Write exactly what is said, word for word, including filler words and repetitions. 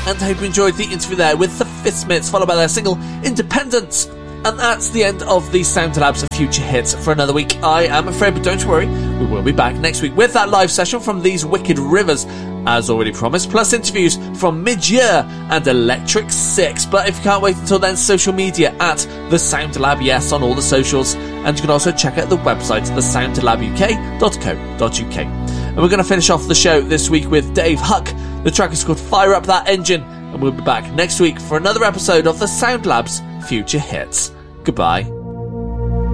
and I hope you enjoyed the interview there with the Fistmits, followed by their single Independence. And that's the end of the Sound Labs Future Hits for another week. I am afraid, but don't worry, we will be back next week with that live session from These Wicked Rivers, as already promised, plus interviews from Midyear and Electric Six. But if you can't wait until then, social media at The Sound Lab, yes, on all the socials. And you can also check out the website, the sound lab u k dot co dot u k. And we're going to finish off the show this week with Dave Huck. The track is called Fire Up That Engine, and we'll be back next week for another episode of the Sound Labs Future Hits. Goodbye.